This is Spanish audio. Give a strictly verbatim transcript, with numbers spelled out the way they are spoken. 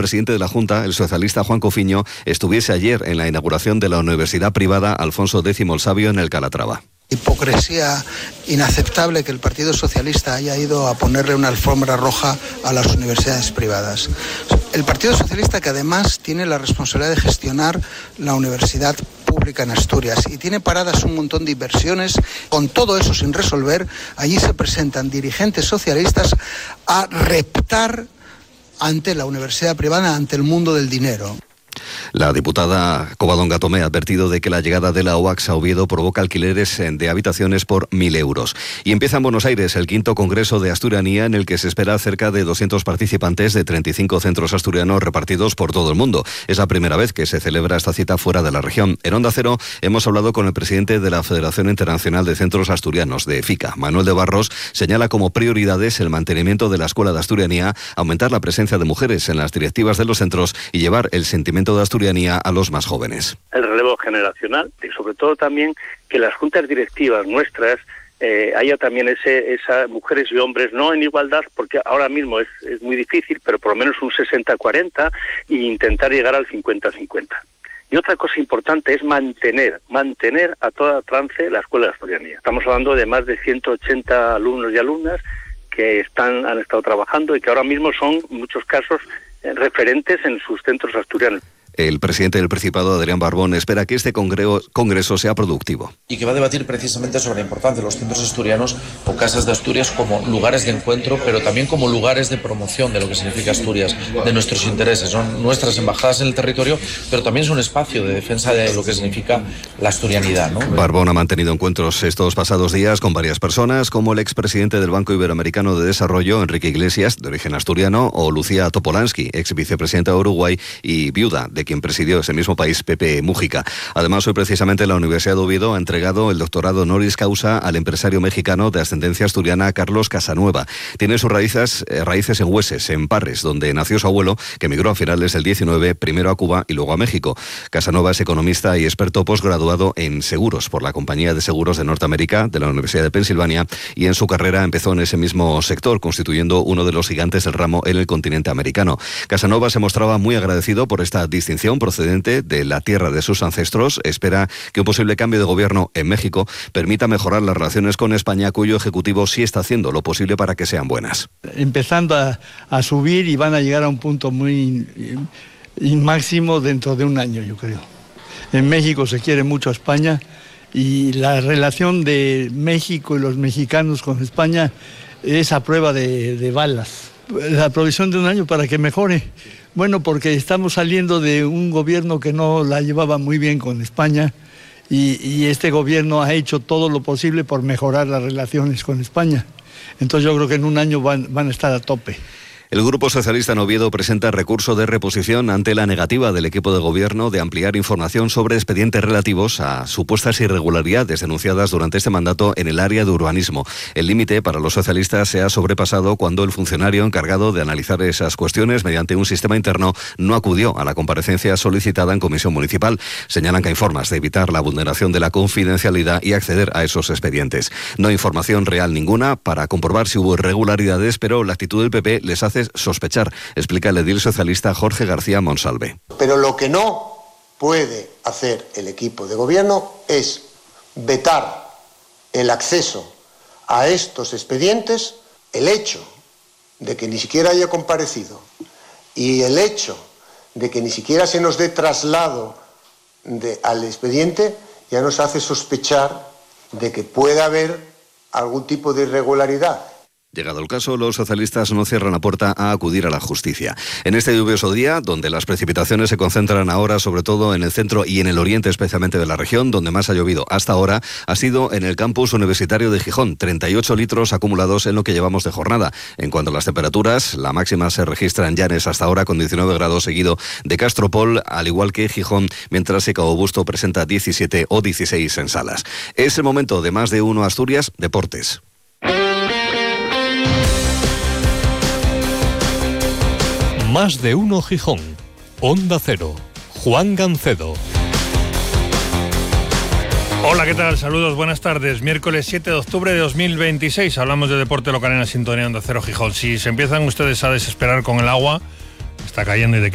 presidente de la Junta, el socialista Juan Cofiño, estuviese ayer en la inauguración de la Universidad Privada Alfonso X el Sabio en el Calatrava. Hipocresía inaceptable que el Partido Socialista haya ido a ponerle una alfombra roja a las universidades privadas. El Partido Socialista, que además tiene la responsabilidad de gestionar la universidad pública en Asturias y tiene paradas un montón de inversiones, con todo eso sin resolver, allí se presentan dirigentes socialistas a reptar ante la universidad privada, ante el mundo del dinero. La diputada Covadonga Tomé ha advertido de que la llegada de la UACS a Oviedo provoca alquileres de habitaciones por mil euros. Y empieza en Buenos Aires el quinto Congreso de Asturianía, en el que se espera cerca de doscientos participantes de treinta y cinco centros asturianos repartidos por todo el mundo. Es la primera vez que se celebra esta cita fuera de la región. En Onda Cero hemos hablado con el presidente de la Federación Internacional de Centros Asturianos, de FICA. Manuel de Barros señala como prioridades el mantenimiento de la Escuela de Asturianía, aumentar la presencia de mujeres en las directivas de los centros y llevar el sentimiento de Asturianía a los más jóvenes. El relevo generacional y sobre todo también que las juntas directivas nuestras eh, haya también ese, esa mujeres y hombres no en igualdad, porque ahora mismo es, es muy difícil, pero por lo menos un sesenta cuarenta e intentar llegar al cincuenta cincuenta. Y otra cosa importante es mantener, mantener a toda trance la Escuela de Asturianía. Estamos hablando de más de ciento ochenta alumnos y alumnas que están han estado trabajando y que ahora mismo son, en muchos casos, eh, referentes en sus centros asturianos. El presidente del Principado, Adrián Barbón, espera que este congreso sea productivo. Y que va a debatir precisamente sobre la importancia de los centros asturianos o casas de Asturias como lugares de encuentro, pero también como lugares de promoción de lo que significa Asturias, de nuestros intereses. Son nuestras embajadas en el territorio, pero también es un espacio de defensa de lo que significa la asturianidad, ¿no? Barbón ha mantenido encuentros estos pasados días con varias personas, como el expresidente del Banco Iberoamericano de Desarrollo, Enrique Iglesias, de origen asturiano, o Lucía Topolansky, ex vicepresidenta de Uruguay y viuda de quien presidió ese mismo país, Pepe Mújica. Además, hoy precisamente la Universidad de Oviedo ha entregado el doctorado honoris causa al empresario mexicano de ascendencia asturiana Carlos Casanueva. Tiene sus raíces, eh, raíces en Hueses, en Parres, donde nació su abuelo, que emigró a finales del diecinueve, primero a Cuba y luego a México. Casanueva es economista y experto posgraduado en seguros por la Compañía de Seguros de Norteamérica de la Universidad de Pensilvania, y en su carrera empezó en ese mismo sector, constituyendo uno de los gigantes del ramo en el continente americano. Casanueva se mostraba muy agradecido por esta distinción procedente de la tierra de sus ancestros. Espera que un posible cambio de gobierno en México permita mejorar las relaciones con España, cuyo ejecutivo sí está haciendo lo posible para que sean buenas. Empezando a, a subir y van a llegar a un punto muy y máximo dentro de un año, yo creo. En México se quiere mucho a España y la relación de México y los mexicanos con España es a prueba de, de balas. La provisión de un año para que mejore. Bueno, porque estamos saliendo de un gobierno que no la llevaba muy bien con España y, y este gobierno ha hecho todo lo posible por mejorar las relaciones con España. Entonces yo creo que en un año van, van a estar a tope. El Grupo Socialista en Oviedo presenta recurso de reposición ante la negativa del equipo de gobierno de ampliar información sobre expedientes relativos a supuestas irregularidades denunciadas durante este mandato en el área de urbanismo. El límite para los socialistas se ha sobrepasado cuando el funcionario encargado de analizar esas cuestiones mediante un sistema interno no acudió a la comparecencia solicitada en comisión municipal. Señalan que hay formas de evitar la vulneración de la confidencialidad y acceder a esos expedientes. No hay información real ninguna para comprobar si hubo irregularidades, pero la actitud del P P les hace sospechar, explica el edil socialista Jorge García Monsalve. Pero lo que no puede hacer el equipo de gobierno es vetar el acceso a estos expedientes. El hecho de que ni siquiera haya comparecido y el hecho de que ni siquiera se nos dé traslado de, al expediente ya nos hace sospechar de que pueda haber algún tipo de irregularidad. Llegado el caso, los socialistas no cierran la puerta a acudir a la justicia. En este lluvioso día, donde las precipitaciones se concentran ahora sobre todo en el centro y en el oriente especialmente de la región, donde más ha llovido hasta ahora, ha sido en el campus universitario de Gijón, treinta y ocho litros acumulados en lo que llevamos de jornada. En cuanto a las temperaturas, la máxima se registra en Llanes hasta ahora con diecinueve grados, seguido de Castropol, al igual que Gijón, mientras que Cabo Busto presenta diecisiete o dieciséis en Salas. Es el momento de Más de Uno Asturias, Deportes. Más de Uno Gijón. Onda Cero. Juan Gancedo. Hola, ¿qué tal? Saludos, buenas tardes. Miércoles siete de octubre de dos mil veintiséis. Hablamos de deporte local en la sintonía Onda Cero Gijón. Si se empiezan ustedes a desesperar con el agua, está cayendo y de